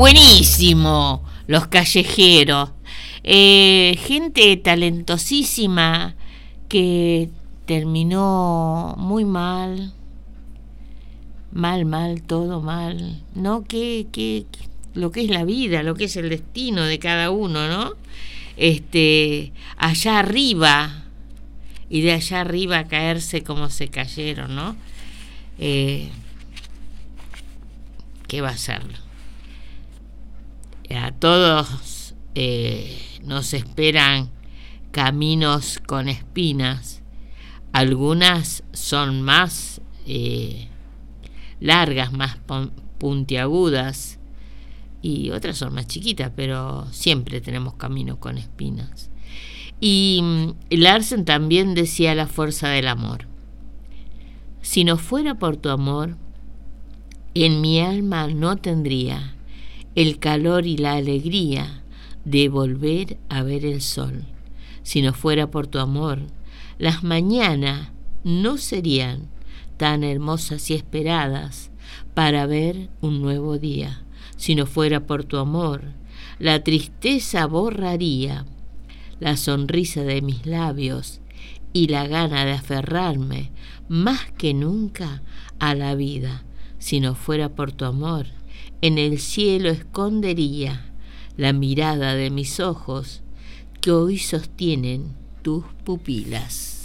buenísimo, Los Callejeros. Gente talentosísima que terminó muy mal, todo mal, ¿no? Que lo que es la vida, lo que es el destino de cada uno, ¿no? Allá arriba, y de allá arriba a caerse como se cayeron, ¿no? ¿Qué va a ser? A todos nos esperan caminos con espinas. Algunas son más largas, más puntiagudas, y otras son más chiquitas, pero siempre tenemos caminos con espinas. Y Larsen también decía la fuerza del amor. Si no fuera por tu amor, en mi alma no tendría el calor y la alegría de volver a ver el sol. Si no fuera por tu amor, las mañanas no serían tan hermosas y esperadas para ver un nuevo día. Si no fuera por tu amor, la tristeza borraría la sonrisa de mis labios y la gana de aferrarme más que nunca a la vida. Si no fuera por tu amor, en el cielo escondería la mirada de mis ojos que hoy sostienen tus pupilas.